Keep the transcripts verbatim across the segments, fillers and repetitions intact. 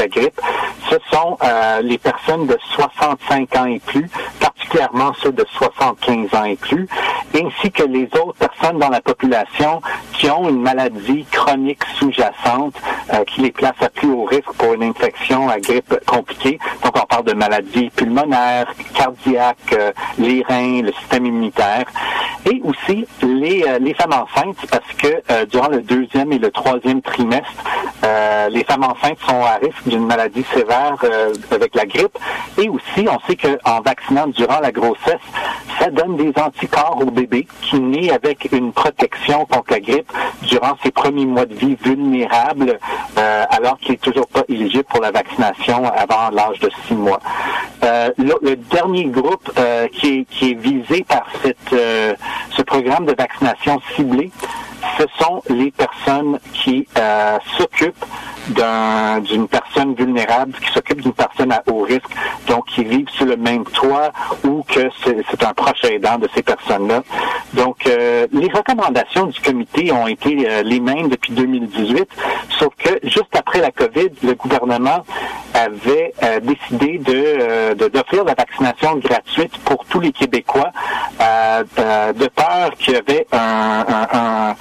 la grippe, ce sont euh, les personnes de soixante-cinq ans et plus, particulièrement ceux de soixante-quinze ans et plus, ainsi que les autres personnes dans la population qui ont une maladie chronique sous-jacente euh, qui les place à plus haut risque pour une infection à grippe compliquée. Donc, on parle de maladies pulmonaires, cardiaques, euh, les reins, le système immunitaire, et aussi les, euh, les femmes enceintes, parce que euh, durant le deuxième et le troisième trimestre, euh, les femmes enceintes sont à risque d'une maladie sévère euh, avec la grippe, et aussi, on sait qu'en vaccinant durant la grossesse, ça donne des anticorps au bébé qui naît avec une protection contre la grippe durant ses premiers mois de vie vulnérables, euh, alors qu'il n'est toujours pas éligible pour la vaccination avant l'âge de six mois. Euh, le, le dernier groupe euh, qui, est, qui est visé par cette, euh, ce programme de vaccination ciblée, ce sont les personnes qui euh, s'occupent d'un, d'une personne vulnérable, qui s'occupent d'une personne à haut risque, donc qui vivent sous le même toit ou que c'est, c'est un proche aidant de ces personnes-là. Donc, euh, les recommandations du comité ont été euh, les mêmes depuis deux mille dix-huit, sauf que juste après la COVID, le gouvernement avait euh, décidé de, euh, de d'offrir la vaccination gratuite pour tous les Québécois, euh, euh, de peur qu'il y avait un, un, un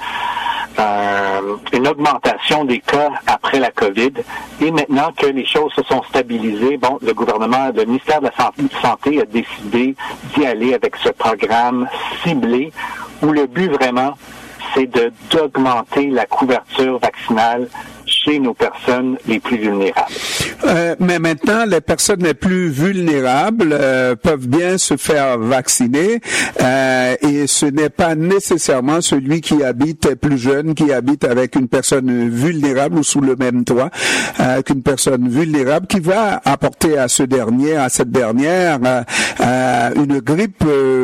Euh, une augmentation des cas après la COVID. Et maintenant que les choses se sont stabilisées, bon, le gouvernement, le ministère de la Santé a décidé d'y aller avec ce programme ciblé où le but vraiment, c'est de d'augmenter la couverture vaccinale chez nos personnes les plus vulnérables. Euh, mais maintenant, les personnes les plus vulnérables euh, peuvent bien se faire vacciner euh, et ce n'est pas nécessairement celui qui habite plus jeune, qui habite avec une personne vulnérable ou sous le même toit euh, qu'une personne vulnérable qui va apporter à ce dernier, à cette dernière, euh, euh, une grippe,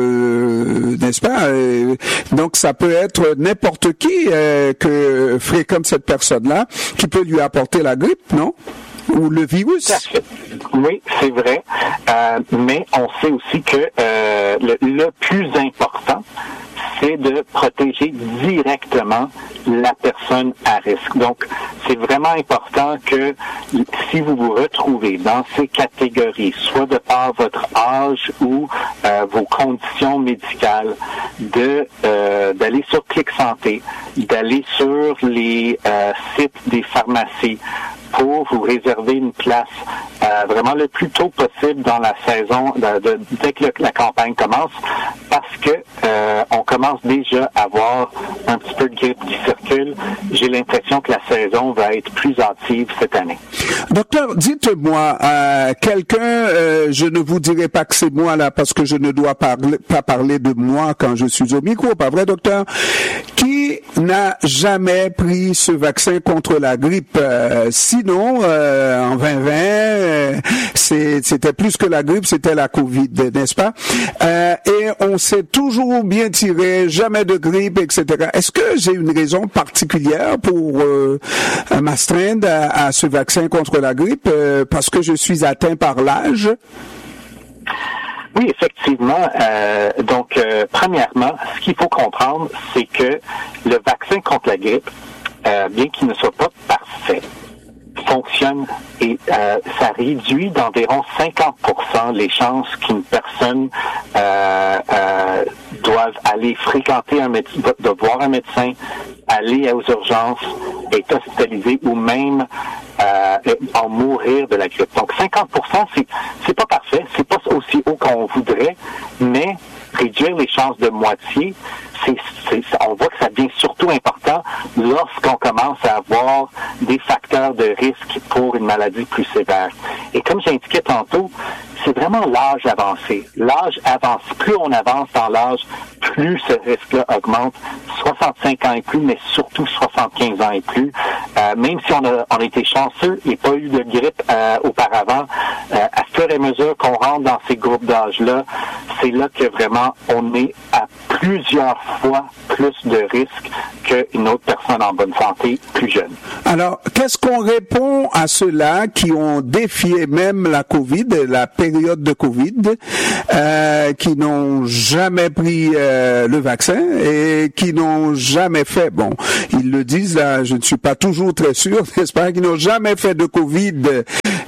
euh, n'est-ce pas? Euh, donc, ça peut être n'importe qui euh, que fréquente cette personne-là qui peut lui apporter la grippe, non? Ou le virus. Oui, c'est vrai. Euh, mais on sait aussi que euh, le, le plus important, c'est de protéger directement la personne à risque. Donc, c'est vraiment important que si vous vous retrouvez dans ces catégories, soit de par votre âge ou euh, vos conditions médicales, de euh, d'aller sur Clic Santé, d'aller sur les euh, sites des pharmacies, pour vous réserver une place euh, vraiment le plus tôt possible dans la saison, de, de, dès que le, la campagne commence, parce que euh, on commence déjà à voir un petit peu de grippe qui circule. J'ai l'impression que la saison va être plus hâtive cette année. Docteur, dites-moi, euh, quelqu'un, euh, je ne vous dirai pas que c'est moi là, parce que je ne dois parler, pas parler de moi quand je suis au micro, pas vrai, docteur? Qui n'a jamais pris ce vaccin contre la grippe? Euh, sinon, euh, en vingt vingt, euh, c'est, c'était plus que la grippe, c'était la COVID, n'est-ce pas? Euh, et on s'est toujours bien tiré, jamais de grippe, et cetera. Est-ce que j'ai une raison particulière pour euh, m'astreindre à, à ce vaccin contre la grippe euh, parce que je suis atteint par l'âge? Oui, effectivement. Euh, donc, euh, premièrement, ce qu'il faut comprendre, c'est que le vaccin contre la grippe, euh, bien qu'il ne soit pas parfait, fonctionne et euh, ça réduit d'environ cinquante pour cent les chances qu'une personne euh, euh, doive aller fréquenter un médecin, de voir un médecin, aller aux urgences, être hospitalisé ou même euh, en mourir de la grippe. Donc cinquante pour cent, c'est c'est pas parfait, c'est pas aussi haut qu'on voudrait, mais réduire les chances de moitié, c'est, c'est, on voit que ça devient surtout important lorsqu'on commence à avoir des facteurs de risque pour une maladie plus sévère. Et comme j'indiquais tantôt, c'est vraiment l'âge avancé. L'âge avance. Plus on avance dans l'âge, plus ce risque-là augmente. soixante-cinq ans et plus, mais surtout soixante-quinze ans et plus. Euh, même si on a, on a été chanceux et pas eu de grippe euh, auparavant, euh, à fur et à mesure qu'on rentre dans ces groupes d'âge-là, c'est là que vraiment on est à plusieurs fois plus de risques qu'une autre personne en bonne santé plus jeune. Alors, qu'est-ce qu'on répond à ceux-là qui ont défié même la COVID, la période de COVID, euh, qui n'ont jamais pris euh, le vaccin et qui n'ont jamais fait, bon, ils le disent là, je ne suis pas toujours très sûr, n'est-ce pas, qui n'ont jamais fait de COVID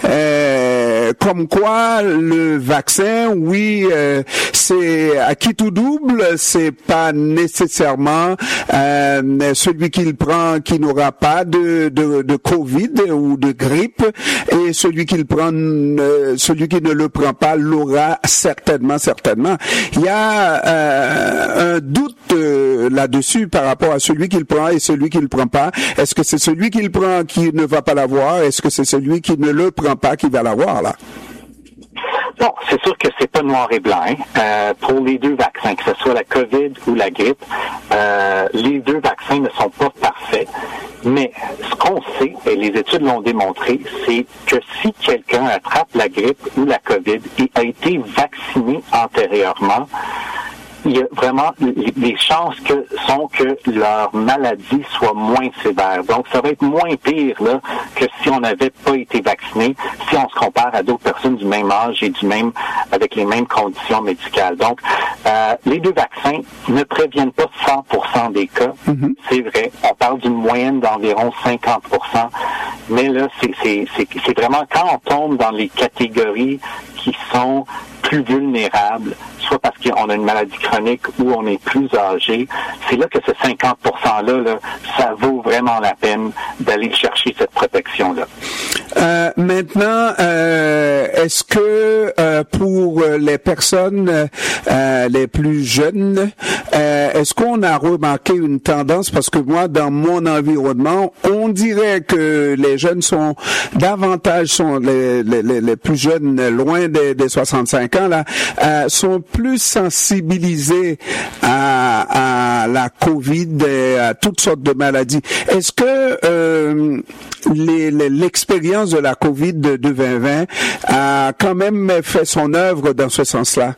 euh, comme quoi le vaccin, oui, euh, c'est acquis tout double, c'est pas nécessairement euh, celui qui le prend qui n'aura pas de, de, de Covid ou de grippe, et celui qui le prend, euh, celui qui ne le prend pas l'aura certainement, certainement. Il y a euh, un doute euh, là-dessus par rapport à celui qui le prend et celui qui le prend pas. Est-ce que c'est celui qui le prend qui ne va pas l'avoir? Est-ce que c'est celui qui ne le prend pas qui va l'avoir, là? Bon, c'est sûr que c'est pas noir et blanc. Hein. Euh, pour les deux vaccins, que ce soit la COVID ou la grippe, euh, les deux vaccins ne sont pas parfaits. Mais ce qu'on sait, et les études l'ont démontré, c'est que si quelqu'un attrape la grippe ou la COVID et a été vacciné antérieurement, il y a vraiment les chances que sont que leur maladie soit moins sévère. Donc, ça va être moins pire là que si on n'avait pas été vacciné, si on se compare à d'autres personnes du même âge et du même avec les mêmes conditions médicales. Donc, euh, les deux vaccins ne préviennent pas cent pour cent des cas. Mm-hmm. C'est vrai. On parle d'une moyenne d'environ cinquante pour cent. Mais là, c'est, c'est, c'est, c'est vraiment quand on tombe dans les catégories qui sont plus vulnérables, soit parce qu'on a une maladie chronique ou on est plus âgé, c'est là que ce cinquante pour cent-là, là, ça vaut vraiment la peine d'aller chercher cette protection-là. Euh, maintenant, euh, est-ce que euh, pour les personnes euh, les plus jeunes, euh, est-ce qu'on a remarqué une tendance? Parce que moi, dans mon environnement, on dirait que les jeunes sont davantage, sont les, les, les plus jeunes, loin des, des soixante-cinq ans, là, euh, sont plus sensibilisés à, à la COVID et à toutes sortes de maladies. Est-ce que euh, les, les, l'expérience de la COVID de, de vingt vingt a quand même fait son œuvre dans ce sens-là?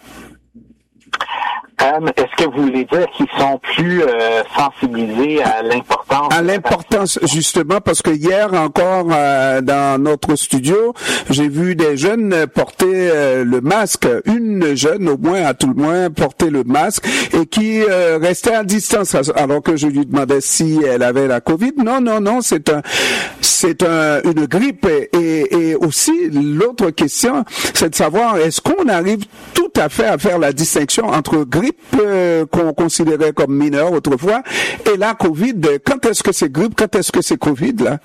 Um, est-ce que vous voulez dire qu'ils sont plus euh, sensibilisés à l'importance? À l'importance, justement, parce que hier encore, euh, dans notre studio, j'ai vu des jeunes porter euh, le masque. Une jeune, au moins, à tout le moins, porter le masque et qui euh, restait à distance. Alors que je lui demandais si elle avait la COVID. Non, non, non, c'est un, c'est un, une grippe. Et, et aussi, l'autre question, c'est de savoir, est-ce qu'on arrive tout à fait à faire la distinction entre grippe Euh, qu'on considérait comme mineure autrefois et la COVID? Quand est-ce que c'est grippe? Quand est-ce que c'est COVID, là?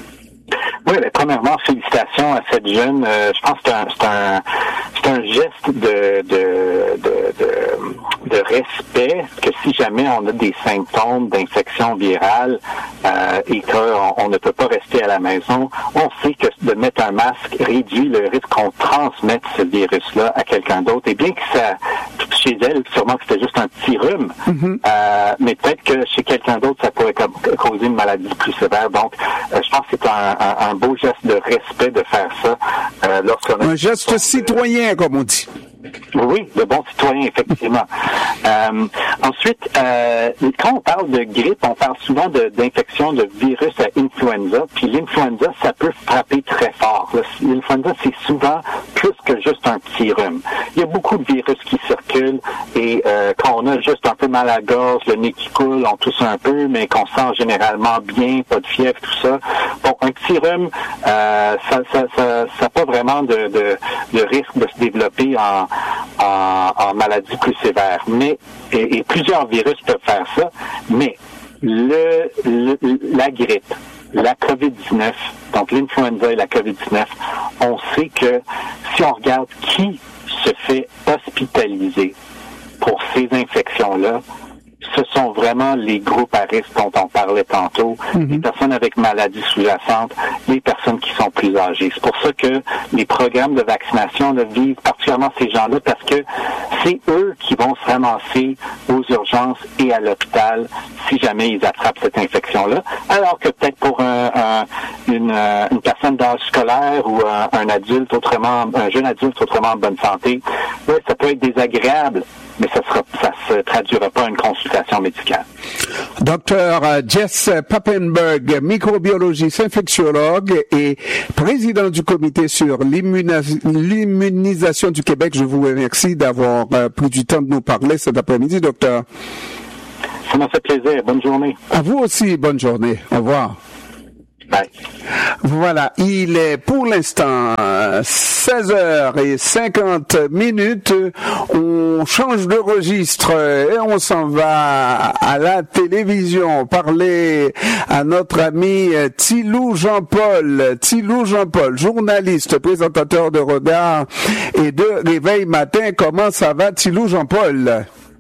Oui, mais premièrement, félicitations à cette jeune. Euh, je pense que c'est un, c'est un, c'est un geste de, de, de, de, de respect que si jamais on a des symptômes d'infection virale euh, et qu'on on ne peut pas rester à la maison, on sait que de mettre un masque réduit le risque qu'on transmette ce virus-là à quelqu'un d'autre. Et bien que ça, chez elle, sûrement que c'était juste un petit rhume, mm-hmm. euh, mais peut-être que chez quelqu'un d'autre, ça pourrait causer une maladie plus sévère. Donc, euh, je pense que c'est un Un, un beau geste de respect de faire ça. Euh, lorsqu'on a un geste de... citoyen, comme on dit. Oui, de bon citoyen, effectivement. euh, ensuite, euh, quand on parle de grippe, on parle souvent de, d'infection de virus à influenza. Puis l'influenza, ça peut frapper très fort. L'influenza, c'est souvent plus que juste un petit rhume. Il y a beaucoup de virus qui circulent et euh, quand on a juste un peu mal à la gorge, le nez qui coule, on tousse un peu, mais qu'on sent généralement bien, pas de fièvre, tout ça. Bon, un petit rhume, euh, ça ça, ça, ça pas vraiment de, de, de risque de se développer en En, en maladie plus sévère. Mais et, et plusieurs virus peuvent faire ça, mais le, le la grippe, la COVID dix-neuf, donc l'influenza et la COVID dix-neuf, on sait que si on regarde qui se fait hospitaliser pour ces infections-là, ce sont vraiment les groupes à risque dont on parlait tantôt, mm-hmm. les personnes avec maladies sous-jacentes, les personnes qui sont plus âgées. C'est pour ça que les programmes de vaccination là, visent particulièrement ces gens-là parce que c'est eux qui vont se ramasser aux urgences et à l'hôpital si jamais ils attrapent cette infection-là. Alors que peut-être pour un, un, une, une personne d'âge scolaire ou un, un adulte autrement, un jeune adulte autrement en bonne santé, ouais, ça peut être désagréable, mais ça sera, ça se traduira pas en une consultation médicale. Docteur Jess Papenburg, microbiologiste, infectiologue et président du comité sur l'immunis- l'immunisation du Québec. Je vous remercie d'avoir euh, pris du temps de nous parler cet après-midi, docteur. Ça m'a fait plaisir. Bonne journée. À vous aussi, bonne journée. Au revoir. Bye. Voilà, il est pour l'instant seize heures cinquante minutes. On change de registre et on s'en va à la télévision parler à notre ami Thilou Jean-Paul. Thilou Jean-Paul, journaliste, présentateur de Regard et de Réveil Matin. Comment ça va, Thilou Jean-Paul?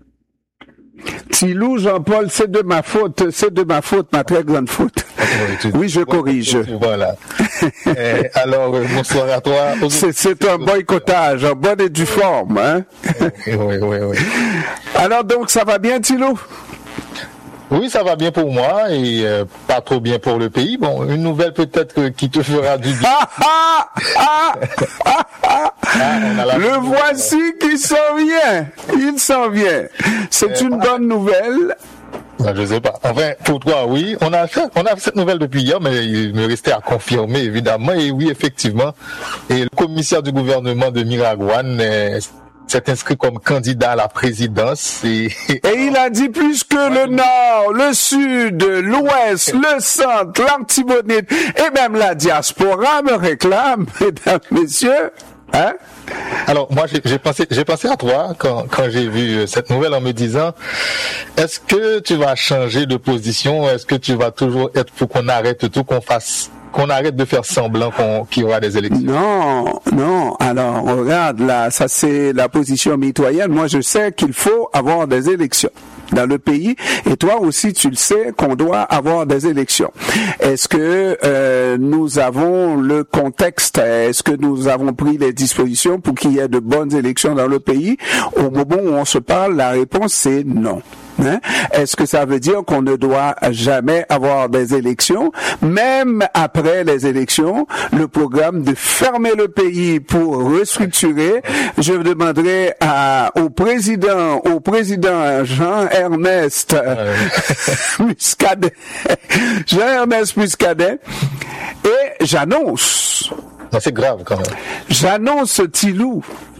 Thilou Jean-Paul, c'est de ma faute, c'est de ma faute, ma très grande faute. Oui, je corrige. Voilà. eh, alors, bonsoir à toi. C'est, c'est un boycottage, en bonne et due forme, hein? Oui, oui, oui, oui. Alors donc, ça va bien, Thilou? Oui, ça va bien pour moi et euh, pas trop bien pour le pays. Bon, une nouvelle peut-être euh, qui te fera du bien. Ah, ah, ah, ah, ah. Ah, le voici qui s'en vient. Il s'en vient. C'est euh, une bonne nouvelle. Ben, je sais pas. Enfin, pour toi, oui. On a fait, on a fait cette nouvelle depuis hier, mais il me restait à confirmer, évidemment. Et oui, effectivement. Et le commissaire du gouvernement de Miragouane euh, s'est inscrit comme candidat à la présidence. Et, et il a dit plus que le nord, le sud, l'ouest, le centre, l'Artibonite et même la diaspora me réclame, mesdames, messieurs. Hein? Alors moi j'ai, j'ai pensé j'ai pensé à toi quand quand j'ai vu cette nouvelle en me disant est-ce que tu vas changer de position, est-ce que tu vas toujours être pour qu'on arrête tout, qu'on fasse qu'on arrête de faire semblant qu'on, qu'il y aura des élections? Non, non. Alors, regarde, là, ça c'est la position mitoyenne. Moi, je sais qu'il faut avoir des élections dans le pays. Et toi aussi, tu le sais qu'on doit avoir des élections. Est-ce que euh, nous avons le contexte? Est-ce que nous avons pris les dispositions pour qu'il y ait de bonnes élections dans le pays? Au moment où on se parle, la réponse c'est non. Hein? Est-ce que ça veut dire qu'on ne doit jamais avoir des élections? Même après les élections, le programme de fermer le pays pour restructurer, je demanderai à, au président, au président Jean-Ernest euh, Muscadet, Jean-Ernest Muscadet, et j'annonce, non, c'est grave quand même, j'annonce Thilou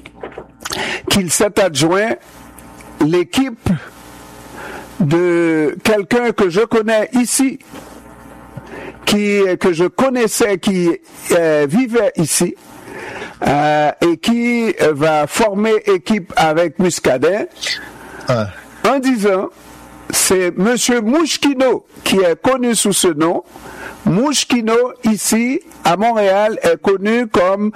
qu'il s'est adjoint l'équipe de quelqu'un que je connais ici, qui que je connaissais, qui euh, vivait ici, euh, et qui va former équipe avec Muscadet, ah. en disant, c'est Monsieur Mouchkino qui est connu sous ce nom. Mouchkino ici à Montréal est connu comme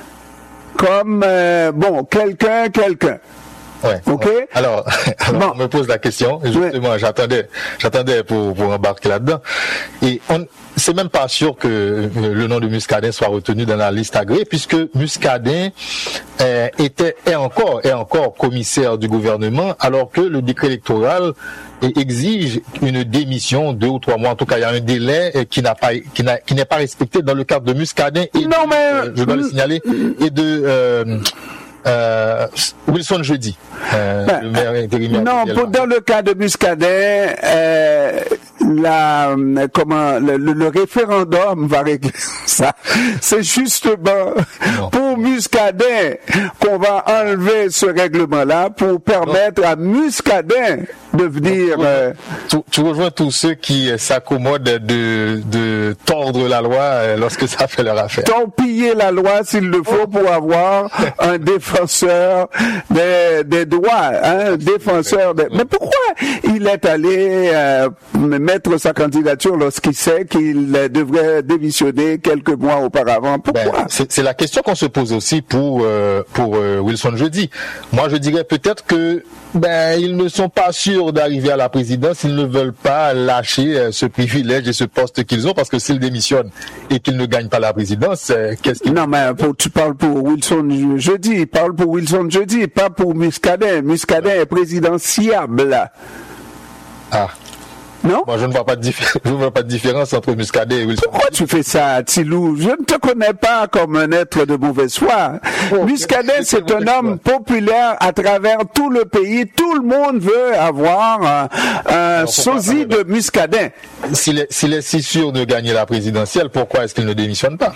comme euh, bon quelqu'un quelqu'un. Ouais. Ok. Ouais. Alors, alors bon. On me pose la question. Justement, ouais. j'attendais, j'attendais pour, pour embarquer là-dedans. Et on, c'est même pas sûr que le nom de Muscadet soit retenu dans la liste agréée, puisque Muscadet euh, était est encore est encore commissaire du gouvernement, alors que le décret électoral exige une démission deux ou trois mois. En tout cas, il y a un délai qui n'a pas qui n'a qui n'est pas respecté dans le cadre de Muscadet et non, de, mais... euh, je dois le signaler, et de euh, Euh, Wilson Jeudi, euh, ben, le maire intérimaire. Non, pour, dans le cas de Muscadet, euh, la, comment, le, le, le référendum va régler ça. C'est justement non. pour Muscadet qu'on va enlever ce règlement-là pour permettre non. à Muscadet de venir. Tu, euh, tu, tu rejoins tous ceux qui s'accommodent de, de tordre la loi lorsque ça fait leur affaire. Torpiller la loi s'il le faut pour avoir un défenseur des, des droits, hein, défenseur des... Mais pourquoi il est allé euh, mettre sa candidature lorsqu'il sait qu'il devrait démissionner quelques mois auparavant? Pourquoi? Ben, c'est, c'est la question qu'on se pose aussi pour euh, pour euh, Wilson Jeudi. Moi, je dirais peut-être que ben ils ne sont pas sûrs d'arriver à la présidence, ils ne veulent pas lâcher euh, ce privilège et ce poste qu'ils ont, parce que s'ils démissionnent et qu'ils ne gagnent pas la présidence, euh, qu'est-ce qu'ils... Non, mais pour, tu parles pour Wilson Jeudi, il parle pour Wilson Jeudi, pas pour Muscadet. Muscadet est présidentiable. Ah. Non? Moi, je ne vois pas de diffé- je ne vois pas de différence entre Muscadet et Wilson. Pourquoi tu fais ça, Thilou? Je ne te connais pas comme un être de mauvaise foi. Oh, Muscadet, c'est, c'est un homme foi. populaire à travers tout le pays. Tout le monde veut avoir un, un sosie de Muscadet. S'il est, s'il est si sûr de gagner la présidentielle, pourquoi est-ce qu'il ne démissionne pas?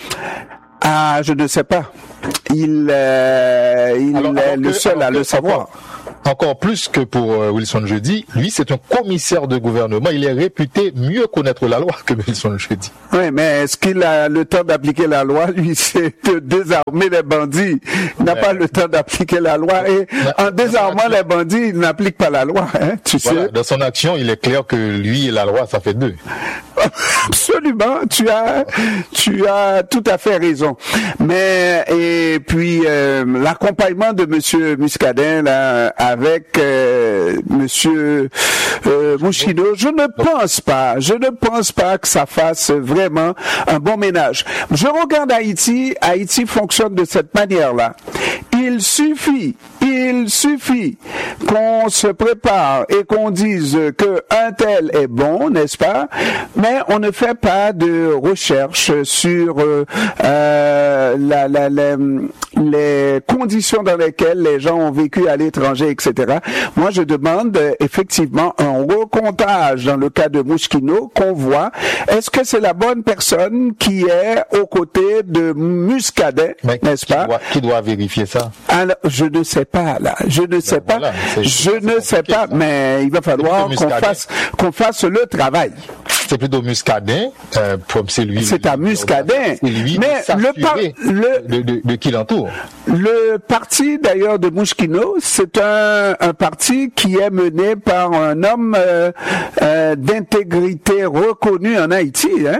Ah, je ne sais pas. Il, euh, il alors, est alors le que, seul à le savoir. encore plus que pour euh, Wilson Jeudi, lui, c'est un commissaire de gouvernement. Il est réputé mieux connaître la loi que Wilson Jeudi. Oui, mais est-ce qu'il a le temps d'appliquer la loi? Lui, c'est de désarmer les bandits. Il n'a ouais. pas le temps d'appliquer la loi. Et en désarmant les bandits, il n'applique pas la loi. Hein, tu voilà. sais. Dans son action, il est clair que lui et la loi, ça fait deux. Absolument, tu as, tu as tout à fait raison. Mais et puis euh, l'accompagnement de Monsieur Muscadet là avec euh, Monsieur euh, Mouchkino, je ne pense pas, je ne pense pas que ça fasse vraiment un bon ménage. Je regarde Haïti, Haïti fonctionne de cette manière-là. Il suffit, il suffit qu'on se prépare et qu'on dise que un tel est bon, n'est-ce pas? Mais on ne fait pas de recherche sur euh, euh, la, la, la, les conditions dans lesquelles les gens ont vécu à l'étranger, et cetera. Moi, je demande euh, effectivement un recomptage dans le cas de Mouchkino, qu'on voit. Est-ce que c'est la bonne personne qui est aux côtés de Muscadet, mais n'est-ce qui pas? Doit, qui doit vérifier ça? Alors, je ne sais pas, là. Je ne sais ben pas. Voilà, je ne sais pas, ça. Mais il va falloir qu'on fasse, qu'on fasse le travail. C'est plutôt Muscadet, euh, comme c'est lui. C'est à Muscadet. C'est lui mais le, par, le de, de, de qui l'entoure. Le parti d'ailleurs de Mouchkino, c'est un, un parti qui est mené par un homme euh, euh, d'intégrité reconnu en Haïti, hein?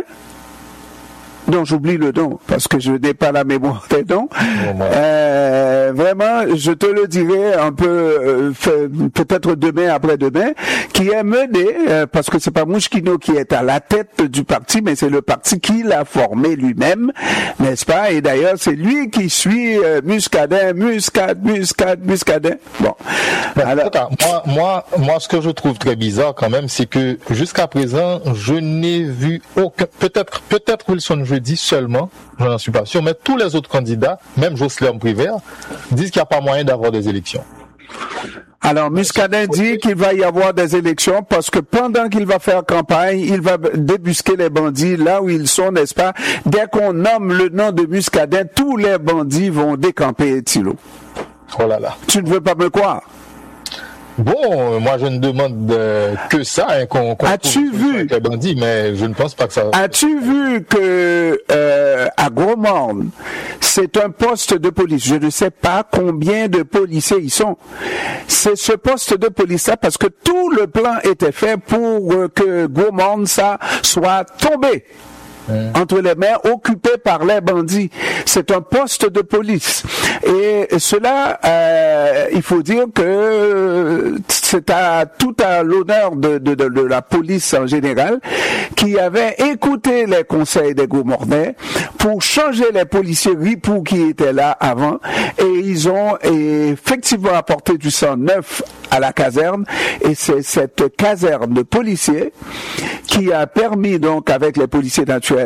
Non, j'oublie le nom, parce que je n'ai pas la mémoire des noms. Euh, vraiment, je te le dirai un peu, euh, peut-être demain, après-demain, qui est mené, euh, parce que c'est pas Mouchkino qui est à la tête du parti, mais c'est le parti qui l'a formé lui-même, n'est-ce pas? Et d'ailleurs, c'est lui qui suit euh, Muscadet, Muscat, Muscat, Muscadet. Bon. Ben, alors, moi, moi, moi, ce que je trouve très bizarre quand même, c'est que jusqu'à présent, je n'ai vu aucun, peut-être, peut-être Wilson Jeudi seulement, je n'en suis pas sûr, mais tous les autres candidats, même Jocelyn Prévert, disent qu'il n'y a pas moyen d'avoir des élections. Alors, Muscadet dit qu'il va y avoir des élections parce que pendant qu'il va faire campagne, il va débusquer les bandits là où ils sont, n'est-ce pas? Dès qu'on nomme le nom de Muscadet, tous les bandits vont décamper Thilo. Oh là là. Tu ne veux pas me croire? Bon, moi je ne demande euh, que ça, hein, qu'on, qu'on As-tu vu avec les bandits, mais je ne pense pas que ça. As-tu vu que euh, à Gros-Morne, c'est un poste de police. Je ne sais pas combien de policiers ils sont. C'est ce poste de police-là parce que tout le plan était fait pour euh, que Gros-Morne ça soit tombé. Mmh. Entre les mains occupées par les bandits. C'est un poste de police. Et cela, euh, il faut dire que c'est à, tout à l'honneur de, de, de, de la police en général, qui avait écouté les conseils des Gros-Mornais pour changer les policiers ripoux qui étaient là avant. Et ils ont effectivement apporté du sang neuf à la caserne. Et c'est cette caserne de policiers qui a permis donc, avec les policiers naturels,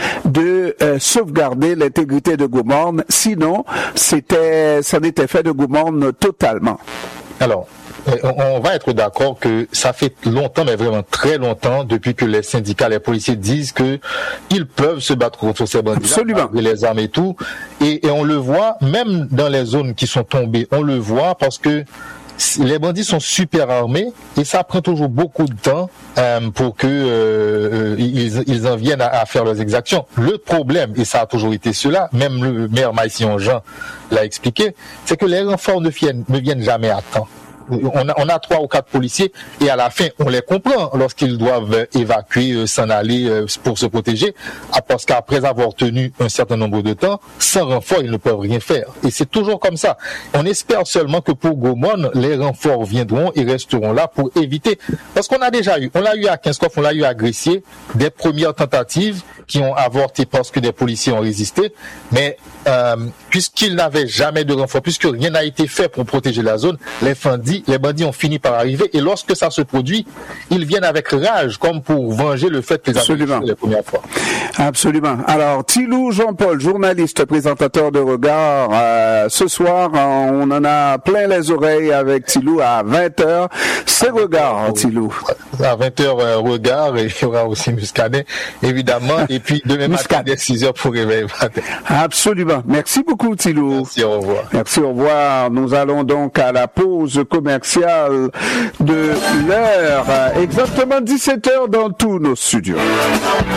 de euh, sauvegarder l'intégrité de Gros-Morne. Sinon, c'était, ça n'était fait de Gros-Morne totalement. Alors, on va être d'accord que ça fait longtemps, mais vraiment très longtemps, depuis que les syndicats, les policiers disent que ils peuvent se battre contre ces bandits, absolument, les armes et tout. Et, et on le voit, même dans les zones qui sont tombées, on le voit parce que les bandits sont super armés et ça prend toujours beaucoup de temps euh, pour que euh, ils, ils en viennent à, à faire leurs exactions. Le problème, et ça a toujours été cela, même le maire Maïsillon Jean l'a expliqué, c'est que les renforts ne viennent, ne viennent jamais à temps. On a, on a trois ou quatre policiers et à la fin, on les comprend lorsqu'ils doivent évacuer, s'en aller pour se protéger, parce qu'après avoir tenu un certain nombre de temps, sans renfort, ils ne peuvent rien faire. Et c'est toujours comme ça. On espère seulement que pour Gros-Morne, les renforts viendront et resteront là pour éviter. Parce qu'on a déjà eu, on l'a eu à Kinskov, on l'a eu à Gressier, des premières tentatives qui ont avorté parce que des policiers ont résisté, mais euh, puisqu'ils n'avaient jamais de renfort, puisque rien n'a été fait pour protéger la zone, les bandits, les bandits ont fini par arriver, et lorsque ça se produit, ils viennent avec rage, comme pour venger le fait qu'ils avaient fait les premières fois. Absolument. Alors, Thilou Jean-Paul, journaliste, présentateur de Regard, euh, ce soir, on en a plein les oreilles avec Thilou à vingt heures. C'est Regard, Thilou. À vingt heures, euh, Regard, et il y aura aussi Muscadet, évidemment, et puis demain matin, dès six heures pour réveiller matin. Absolument. Merci beaucoup, Thilou. Merci, au revoir. Merci, au revoir. Nous allons donc à la pause commerciale. commercial de l'heure. Exactement dix-sept heures dans tous nos studios.